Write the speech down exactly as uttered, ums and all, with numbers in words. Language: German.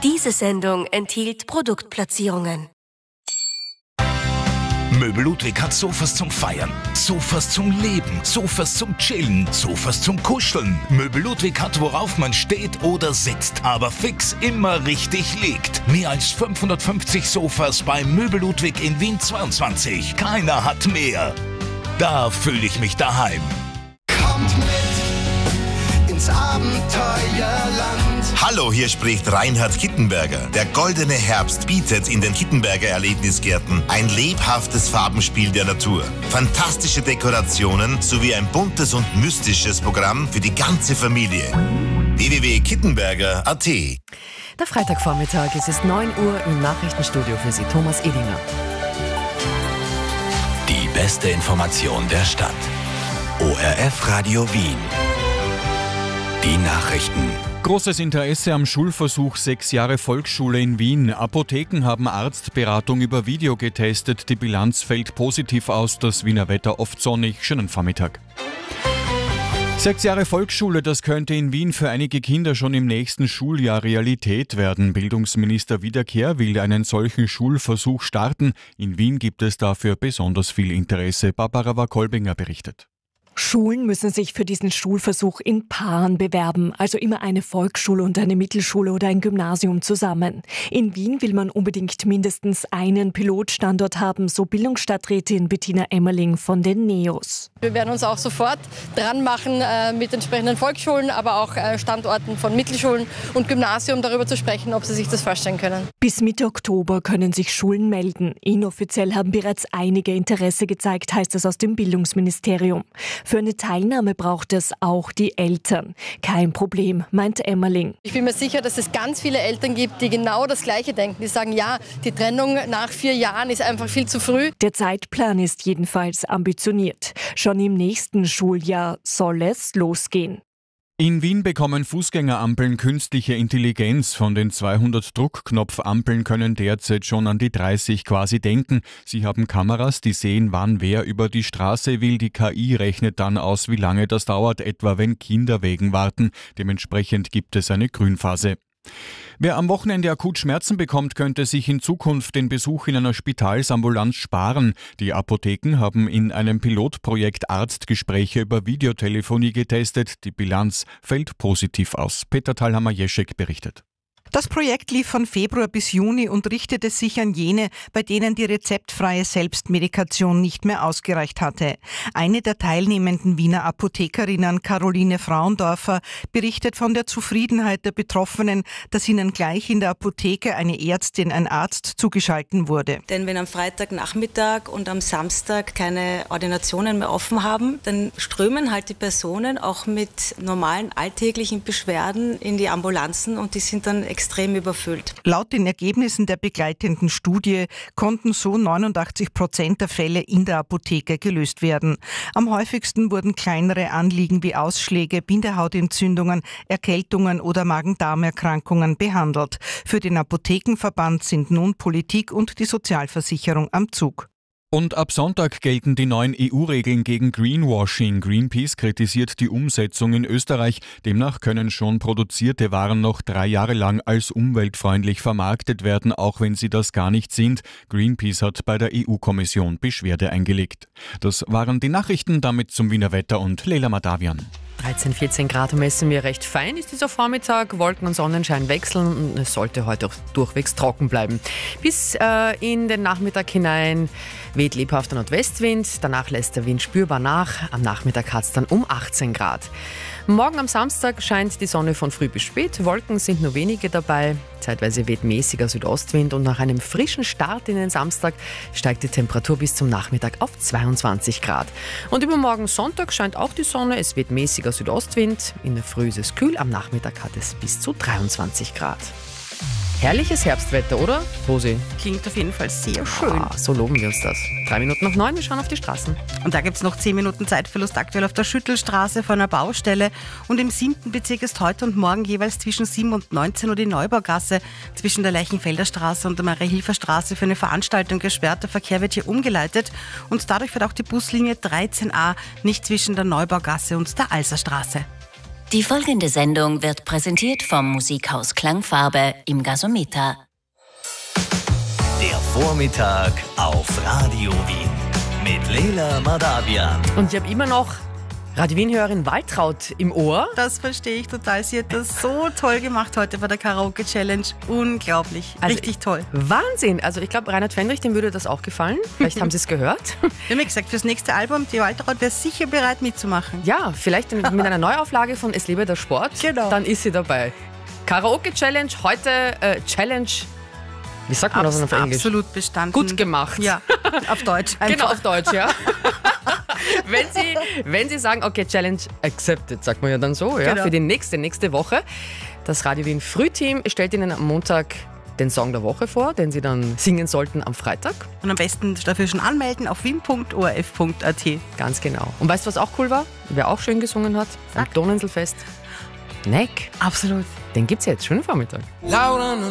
Diese Sendung enthielt Produktplatzierungen. Möbel Ludwig hat Sofas zum Feiern, Sofas zum Leben, Sofas zum Chillen, Sofas zum Kuscheln. Möbel Ludwig hat, worauf man steht oder sitzt, aber fix immer richtig liegt. Mehr als fünfhundertfünfzig Sofas bei Möbel Ludwig in Wien zweiundzwanzig. Keiner hat mehr. Da fühle ich mich daheim. Kommt mit ins Abenteuerland. Hallo, hier spricht Reinhard Kittenberger. Der goldene Herbst bietet in den Kittenberger Erlebnisgärten ein lebhaftes Farbenspiel der Natur, fantastische Dekorationen sowie ein buntes und mystisches Programm für die ganze Familie. w w w punkt kittenberger punkt a t. Der Freitagvormittag, es ist neun Uhr im Nachrichtenstudio für Sie, Thomas Edinger. Die beste Information der Stadt. O R F Radio Wien. Die Nachrichten. Großes Interesse am Schulversuch sechs Jahre Volksschule in Wien. Apotheken haben Arztberatung über Video getestet. Die Bilanz fällt positiv aus. Das Wiener Wetter oft sonnig. Schönen Vormittag. Sechs Jahre Volksschule, das könnte in Wien für einige Kinder schon im nächsten Schuljahr Realität werden. Bildungsminister Wiederkehr will einen solchen Schulversuch starten. In Wien gibt es dafür besonders viel Interesse. Barbara Wakolbinger berichtet. Schulen müssen sich für diesen Schulversuch in Paaren bewerben, also immer eine Volksschule und eine Mittelschule oder ein Gymnasium zusammen. In Wien will man unbedingt mindestens einen Pilotstandort haben, so Bildungsstadträtin Bettina Emmerling von den NEOS. Wir werden uns auch sofort dran machen, äh, mit entsprechenden Volksschulen, aber auch äh, Standorten von Mittelschulen und Gymnasium darüber zu sprechen, ob sie sich das vorstellen können. Bis Mitte Oktober können sich Schulen melden. Inoffiziell haben bereits einige Interesse gezeigt, heißt es aus dem Bildungsministerium. Für eine Teilnahme braucht es auch die Eltern. Kein Problem, meint Emmerling. Ich bin mir sicher, dass es ganz viele Eltern gibt, die genau das Gleiche denken. Die sagen, ja, die Trennung nach vier Jahren ist einfach viel zu früh. Der Zeitplan ist jedenfalls ambitioniert. Schon im nächsten Schuljahr soll es losgehen. In Wien bekommen Fußgängerampeln künstliche Intelligenz. Von den zweihundert Druckknopfampeln können derzeit schon an die dreißig quasi denken. Sie haben Kameras, die sehen, wann wer über die Straße will. Die K I rechnet dann aus, wie lange das dauert, etwa wenn Kinder wegen warten. Dementsprechend gibt es eine Grünphase. Wer am Wochenende akut Schmerzen bekommt, könnte sich in Zukunft den Besuch in einer Spitalsambulanz sparen. Die Apotheken haben in einem Pilotprojekt Arztgespräche über Videotelefonie getestet. Die Bilanz fällt positiv aus. Peter Thalhammer-Jeschek berichtet. Das Projekt lief von Februar bis Juni und richtete sich an jene, bei denen die rezeptfreie Selbstmedikation nicht mehr ausgereicht hatte. Eine der teilnehmenden Wiener Apothekerinnen, Caroline Frauendorfer, berichtet von der Zufriedenheit der Betroffenen, dass ihnen gleich in der Apotheke eine Ärztin, ein Arzt zugeschalten wurde. Denn wenn am Freitagnachmittag und am Samstag keine Ordinationen mehr offen haben, dann strömen halt die Personen auch mit normalen alltäglichen Beschwerden in die Ambulanzen und die sind dann extrem extrem überfüllt. Laut den Ergebnissen der begleitenden Studie konnten so neunundachtzig Prozent der Fälle in der Apotheke gelöst werden. Am häufigsten wurden kleinere Anliegen wie Ausschläge, Bindehautentzündungen, Erkältungen oder Magen-Darm-Erkrankungen behandelt. Für den Apothekenverband sind nun Politik und die Sozialversicherung am Zug. Und ab Sonntag gelten die neuen E U-Regeln gegen Greenwashing. Greenpeace kritisiert die Umsetzung in Österreich. Demnach können schon produzierte Waren noch drei Jahre lang als umweltfreundlich vermarktet werden, auch wenn sie das gar nicht sind. Greenpeace hat bei der E U-Kommission Beschwerde eingelegt. Das waren die Nachrichten, damit zum Wiener Wetter und Leila Madavian. dreizehn, vierzehn Grad messen wir. Recht fein ist dieser Vormittag. Wolken und Sonnenschein wechseln und es sollte heute auch durchwegs trocken bleiben. Bis äh, in den Nachmittag hinein weht lebhafter Nordwestwind. Danach lässt der Wind spürbar nach. Am Nachmittag hat es dann um achtzehn Grad. Morgen am Samstag scheint die Sonne von früh bis spät. Wolken sind nur wenige dabei. Zeitweise weht mäßiger Südostwind und nach einem frischen Start in den Samstag steigt die Temperatur bis zum Nachmittag auf zweiundzwanzig Grad. Und übermorgen Sonntag scheint auch die Sonne. Es weht mäßiger Südostwind. In der Früh ist es kühl. Am Nachmittag hat es bis zu dreiundzwanzig Grad. Herrliches Herbstwetter, oder, Rosi? Klingt auf jeden Fall sehr schön. Ah, so loben wir uns das. Drei Minuten nach neun, wir schauen auf die Straßen. Und da gibt es noch zehn Minuten Zeitverlust aktuell auf der Schüttelstraße vor einer Baustelle. Und im siebten Bezirk ist heute und morgen jeweils zwischen sieben und neunzehn Uhr die Neubaugasse zwischen der Leichenfelder Straße und der Marie-Hilfer Straße für eine Veranstaltung gesperrt. Der Verkehr wird hier umgeleitet und dadurch wird auch die Buslinie dreizehn a nicht zwischen der Neubaugasse und der Alserstraße. Die folgende Sendung wird präsentiert vom Musikhaus Klangfarbe im Gasometer. Der Vormittag auf Radio Wien mit Leila Madavian. Und ich habe immer noch Radio Wien-Hörerin Waltraud im Ohr. Das verstehe ich total. Sie hat das so toll gemacht heute bei der Karaoke-Challenge. Unglaublich. Also Richtig toll. Wahnsinn. Also ich glaube, Reinhard Fendrich, dem würde das auch gefallen. Vielleicht haben Sie es gehört. Wir haben ja gesagt, fürs nächste Album, die Waltraud wäre sicher bereit mitzumachen. Ja, vielleicht mit einer Neuauflage von Es lebe der Sport. Genau. Dann ist sie dabei. Karaoke-Challenge, heute äh, Challenge... Wie sagt man Abs- das auf Englisch? Absolut bestanden. Gut gemacht. Ja, auf Deutsch. Einfach. Genau, auf Deutsch, ja. wenn, Sie, wenn Sie sagen, okay, Challenge accepted, sagt man ja dann so, ja, Genau. für die nächste, nächste Woche. Das Radio Wien Frühteam stellt Ihnen am Montag den Song der Woche vor, den Sie dann singen sollten am Freitag. Und am besten dafür schon anmelden auf wien punkt o r f punkt a t. Ganz genau. Und weißt du, was auch cool war? Wer auch schön gesungen hat? Am Donauinselfest. Neck. Absolut. Den gibt's jetzt. Schönen Vormittag. Laura non